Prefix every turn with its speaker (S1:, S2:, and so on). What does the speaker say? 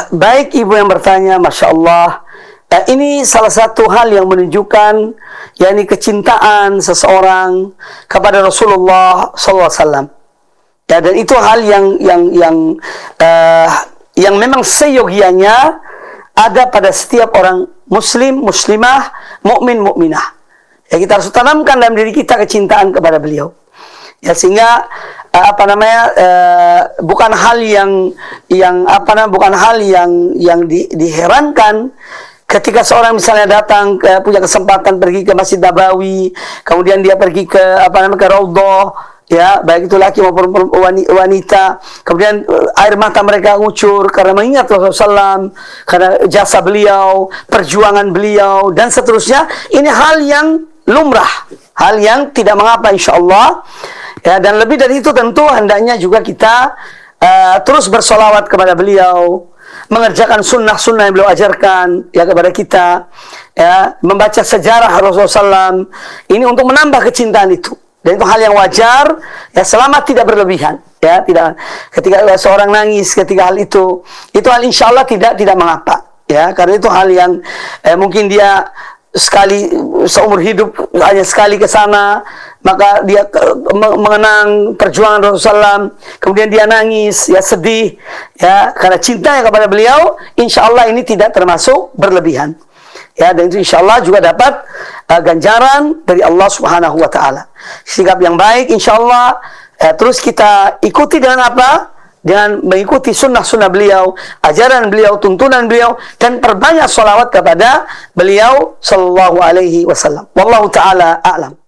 S1: Baik ibu yang bertanya, Masya Allah. Ini salah satu hal yang menunjukkan yakni kecintaan seseorang kepada Rasulullah SAW. Ya, dan itu hal yang memang seyogianya ada pada setiap orang muslim, muslimah, mukmin, mukminah. Ya, kita harus tanamkan dalam diri kita kecintaan kepada beliau. Ya, sehingga bukan hal yang diherankan ketika seorang misalnya datang punya kesempatan pergi ke Masjid Nabawi, kemudian dia pergi ke ke Raudhah, ya, baik itu laki maupun wanita, kemudian air mata mereka ngucur karena mengingat Rasulullah SAW, karena jasa beliau, perjuangan beliau, dan seterusnya. Ini hal yang lumrah, hal yang tidak mengapa insyaallah. Ya, dan lebih dari itu tentu hendaknya juga kita terus bersolawat kepada beliau, mengerjakan sunnah-sunnah yang beliau ajarkan ya kepada kita, ya, membaca sejarah Rasulullah SAW ini untuk menambah kecintaan itu. Dan itu hal yang wajar, ya, selama tidak berlebihan, ya, tidak ketika seorang nangis ketika hal itu hal insyaallah tidak mengapa, ya, karena itu hal yang mungkin dia sekali seumur hidup hanya sekali ke sana, maka dia mengenang perjuangan Rasulullah, kemudian dia nangis, ya, sedih, ya, karena cintanya kepada beliau. Insyaallah ini tidak termasuk berlebihan, ya, dan itu insyaallah juga dapat ganjaran dari Allah Subhanahu wa taala. Sikap yang baik insyaallah terus kita ikuti dengan apa? Dengan mengikuti sunnah-sunnah beliau, ajaran beliau, tuntunan beliau, dan perbanyak sholawat kepada beliau sallallahu alaihi wasallam. Wallahu taala a'lam.